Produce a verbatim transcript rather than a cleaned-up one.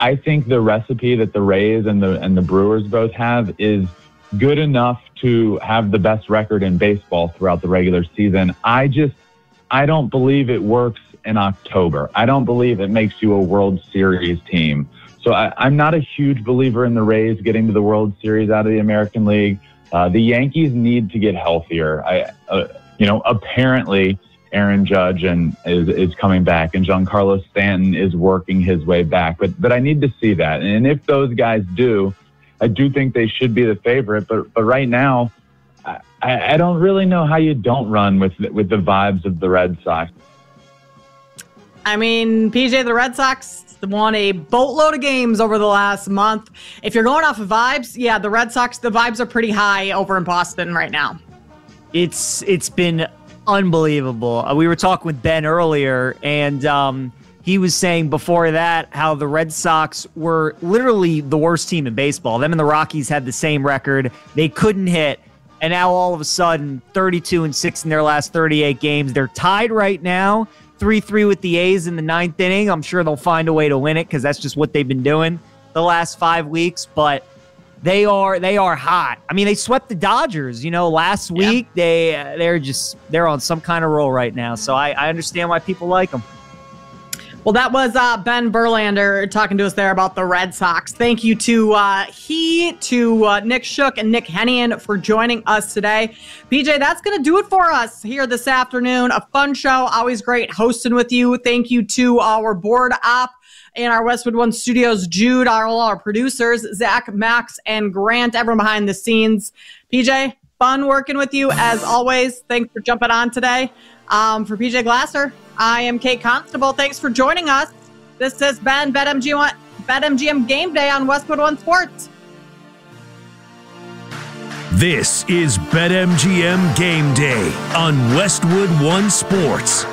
I think the recipe that the Rays and the and the Brewers both have is good enough to have the best record in baseball throughout the regular season. I just, I don't believe it works in October. I don't believe it makes you a World Series team. So I, I'm not a huge believer in the Rays getting to the World Series out of the American League. Uh, the Yankees need to get healthier. I, uh, you know, apparently Aaron Judge and is, is coming back, and Giancarlo Stanton is working his way back. But but I need to see that. And if those guys do, I do think they should be the favorite. But but right now, I, I don't really know how you don't run with with the vibes of the Red Sox. I mean, P J, the Red Sox won a boatload of games over the last month. If you're going off of vibes, yeah, the Red Sox, the vibes are pretty high over in Boston right now. It's it's been unbelievable. Uh, we were talking with Ben earlier, and um, he was saying before that how the Red Sox were literally the worst team in baseball. Them and the Rockies had the same record. They couldn't hit. And now all of a sudden, thirty-two and six in their last thirty-eight games. They're tied right now, three three with the A's in the ninth inning. I'm sure they'll find a way to win it because that's just what they've been doing the last five weeks. But they are they are hot. I mean, they swept the Dodgers, you know, last week. Yeah. They uh, they're just they're on some kind of roll right now. So I, I understand why people like them. Well, that was uh, Ben Verlander talking to us there about the Red Sox. Thank you to uh, he, to uh, Nick Shook and Nick Hennian for joining us today. P J, that's going to do it for us here this afternoon. A fun show. Always great hosting with you. Thank you to our board op in our Westwood One Studios, Jude, our, all our producers, Zach, Max, and Grant, everyone behind the scenes. P J, fun working with you as always. Thanks for jumping on today. Um, for P J Glasser, I am Kate Constable. Thanks for joining us. This has been BetMGM, BetMGM Game Day on Westwood One Sports. This is BetMGM Game Day on Westwood One Sports.